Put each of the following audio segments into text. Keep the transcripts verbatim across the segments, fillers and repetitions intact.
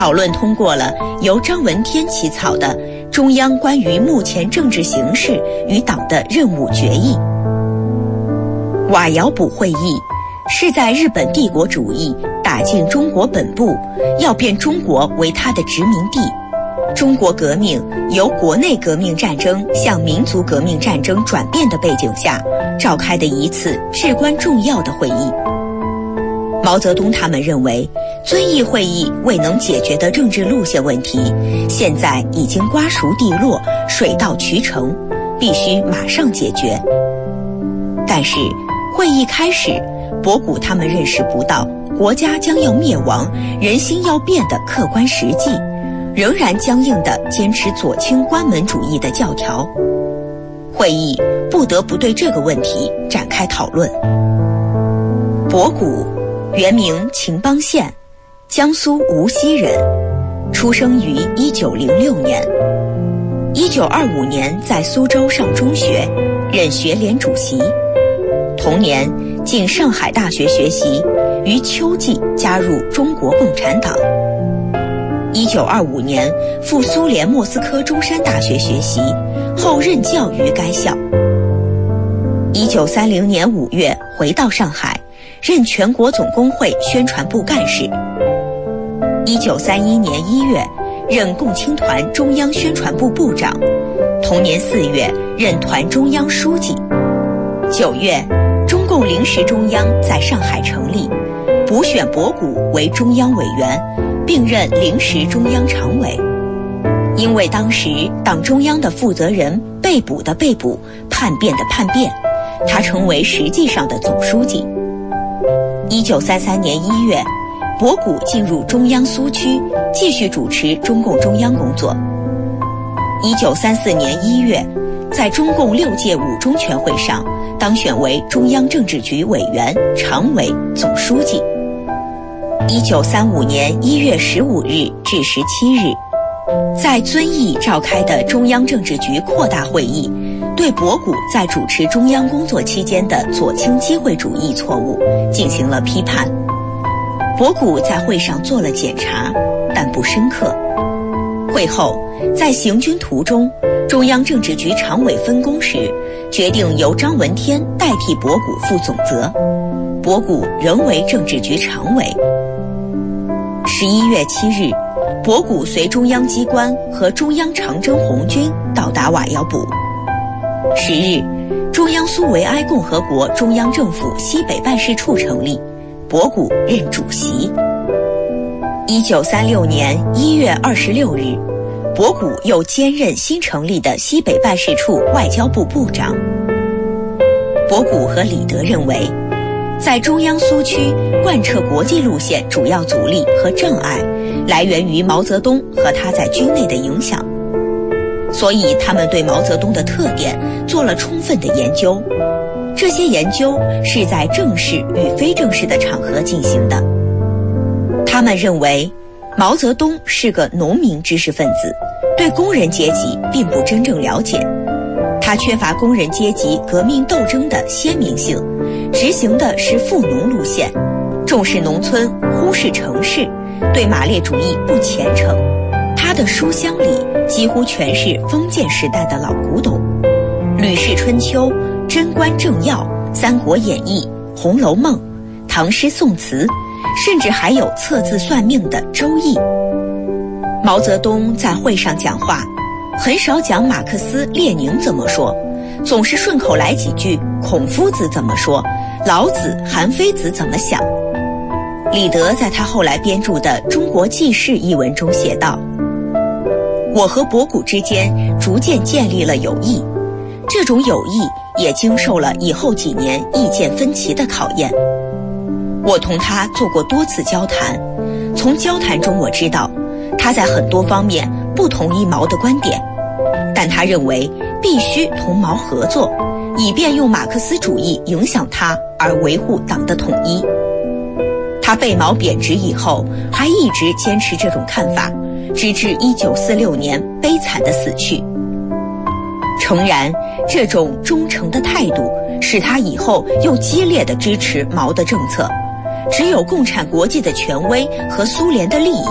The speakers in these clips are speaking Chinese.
讨论通过了由张闻天起草的《中央关于目前政治形势与党的任务决议》。瓦窑堡会议是在日本帝国主义打进中国本部，要变中国为它的殖民地，中国革命由国内革命战争向民族革命战争转变的背景下召开的一次至关重要的会议。毛泽东他们认为，遵义会议未能解决的政治路线问题，现在已经瓜熟蒂落，水到渠成，必须马上解决。但是会议开始，博古他们认识不到国家将要灭亡，人心要变的客观实际，仍然僵硬地坚持左倾关门主义的教条。会议不得不对这个问题展开讨论。博古原名秦邦宪，江苏无锡人，出生于一九零六年。一九二五年在苏州上中学，任学联主席。同年进上海大学学习，于秋季加入中国共产党。一九二五年赴苏联莫斯科中山大学学习，后任教于该校。一九三零年五月回到上海，任全国总工会宣传部干事。一九三一年一月，任共青团中央宣传部部长。同年四月，任团中央书记。九月，中共临时中央在上海成立，补选博古为中央委员，并任临时中央常委。因为当时党中央的负责人被捕的被捕，叛变的叛变，他成为实际上的总书记。一九三三年一月，博古进入中央苏区，继续主持中共中央工作。一九三四年一月，在中共六届五中全会上当选为中央政治局委员、常委、总书记。一九三五年一月十五日至十七日，在遵义召开的中央政治局扩大会议，对博古在主持中央工作期间的左倾机会主义错误进行了批判。博古在会上做了检查，但不深刻。会后，在行军途中，中央政治局常委分工时，决定由张闻天代替博古负总责，博古仍为政治局常委。十一月七日，博古随中央机关和中央长征红军到达瓦窑堡。十日，中央苏维埃共和国中央政府西北办事处成立，博古任主席。一九三六年一月二十六日，博古又兼任新成立的西北办事处外交部部长。博古和李德认为，在中央苏区贯彻国际路线主要阻力和障碍来源于毛泽东和他在军内的影响，所以他们对毛泽东的特点做了充分的研究。这些研究是在正式与非正式的场合进行的。他们认为，毛泽东是个农民知识分子，对工人阶级并不真正了解，他缺乏工人阶级革命斗争的鲜明性，执行的是富农路线，重视农村，忽视城市，对马列主义不虔诚。他的书箱里几乎全是封建时代的老古董，《吕氏春秋》、《贞观政要》、《三国演义》、《红楼梦》、唐诗宋词，甚至还有测字算命的《周易》。毛泽东在会上讲话，很少讲马克思列宁怎么说，总是顺口来几句孔夫子怎么说，老子韩非子怎么想。李德在他后来编著的《中国纪事》一文中写道，我和博古之间逐渐建立了友谊，这种友谊也经受了以后几年意见分歧的考验。我同他做过多次交谈，从交谈中我知道他在很多方面不同意毛的观点，但他认为必须同毛合作，以便用马克思主义影响他而维护党的统一。他被毛贬值以后，还一直坚持这种看法，直至一九四六年悲惨的死去。诚然，这种忠诚的态度使他以后又激烈地支持毛的政策。只有共产国际的权威和苏联的利益，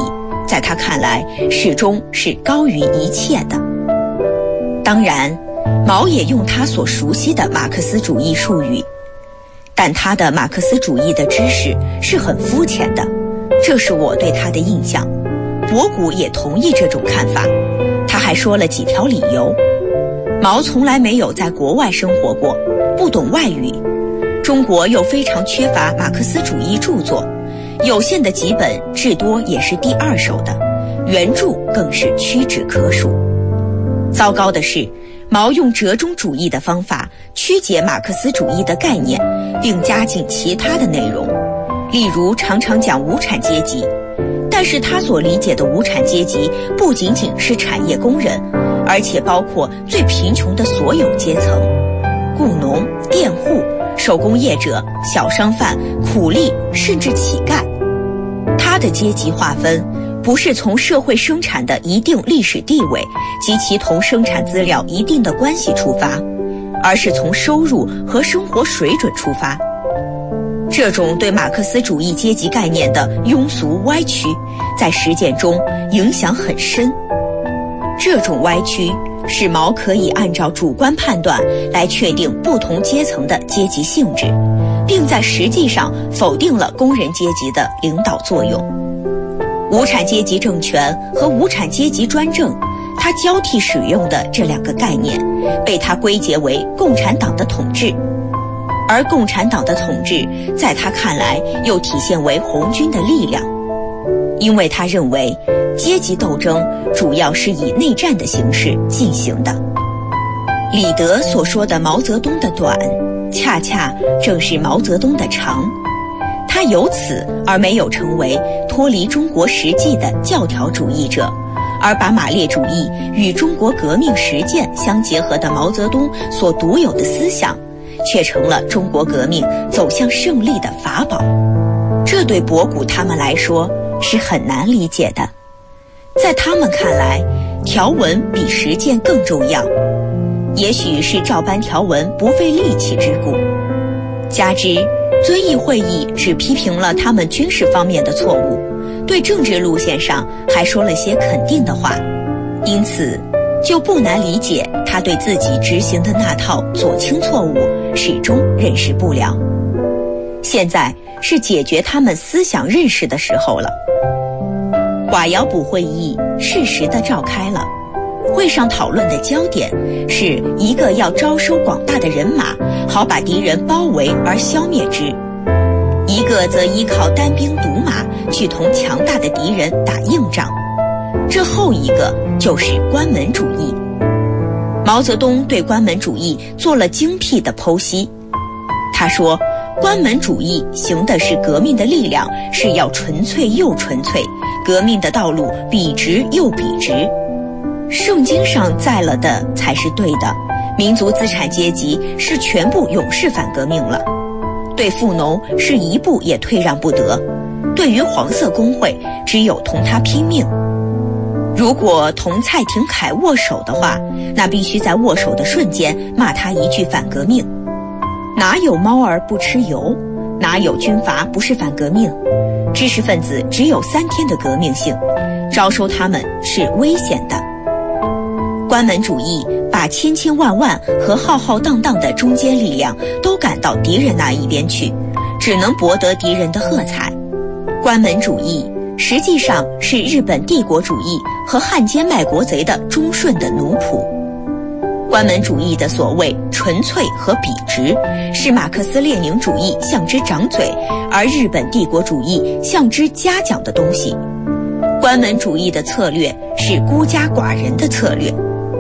在他看来始终是高于一切的。当然，毛也用他所熟悉的马克思主义术语，但他的马克思主义的知识是很肤浅的，这是我对他的印象。博古也同意这种看法，他还说了几条理由。毛从来没有在国外生活过，不懂外语，中国又非常缺乏马克思主义著作，有限的几本至多也是第二手的，原著更是屈指可数。糟糕的是，毛用折中主义的方法曲解马克思主义的概念，并加进其他的内容，例如常常讲无产阶级，但是他所理解的无产阶级不仅仅是产业工人，而且包括最贫穷的所有阶层，雇农、佃户、手工业者、小商贩、苦力，甚至乞丐。他的阶级划分不是从社会生产的一定历史地位及其同生产资料一定的关系出发，而是从收入和生活水准出发。这种对马克思主义阶级概念的庸俗歪曲，在实践中影响很深。这种歪曲使毛可以按照主观判断来确定不同阶层的阶级性质，并在实际上否定了工人阶级的领导作用。无产阶级政权和无产阶级专政，他交替使用的这两个概念，被他归结为共产党的统治。而共产党的统治在他看来又体现为红军的力量，因为他认为阶级斗争主要是以内战的形式进行的。李德所说的毛泽东的短，恰恰正是毛泽东的长，他由此而没有成为脱离中国实际的教条主义者，而把马列主义与中国革命实践相结合的毛泽东所独有的思想，却成了中国革命走向胜利的法宝。这对博古他们来说是很难理解的。在他们看来，条文比实践更重要，也许是照搬条文不费力气之故。加之遵义会议只批评了他们军事方面的错误，对政治路线上还说了些肯定的话，因此就不难理解他对自己执行的那套左倾错误始终认识不了。现在是解决他们思想认识的时候了。瓦窑堡会议适时地召开了，会上讨论的焦点是一个要招收广大的人马，好把敌人包围而消灭之；一个则依靠单兵独马去同强大的敌人打硬仗。这后一个就是关门主义。毛泽东对关门主义做了精辟的剖析。他说，关门主义行的是革命的力量是要纯粹又纯粹，革命的道路笔直又笔直。圣经上载了的才是对的，民族资产阶级是全部勇士反革命了，对富农是一步也退让不得，对于黄色工会只有同他拼命。如果同蔡廷锴握手的话，那必须在握手的瞬间骂他一句反革命。哪有猫儿不吃油？哪有军阀不是反革命？知识分子只有三天的革命性，招收他们是危险的。关门主义把千千万万和浩浩荡荡的中坚力量都赶到敌人那一边去，只能博得敌人的喝彩。关门主义实际上是日本帝国主义和汉奸卖国贼的忠顺的奴仆。关门主义的所谓纯粹和笔直，是马克思列宁主义向之长嘴，而日本帝国主义向之嘉奖的东西。关门主义的策略是孤家寡人的策略。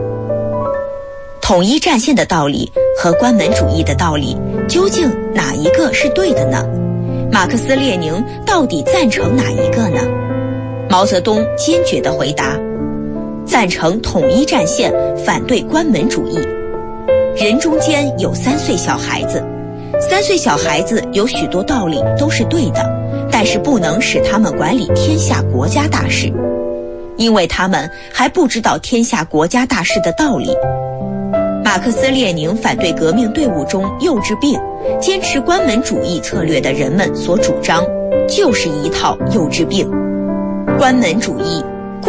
统一战线的道理和关门主义的道理，究竟哪一个是对的呢？马克思列宁到底赞成哪一个呢？毛泽东坚决地回答，赞成统一战线，反对关门主义。人中间有三岁小孩子，三岁小孩子有许多道理都是对的，但是不能使他们管理天下国家大事，因为他们还不知道天下国家大事的道理。马克思列宁反对革命队伍中幼稚病、坚持关门主义策略的人们所主张，就是一套幼稚病。 关门主义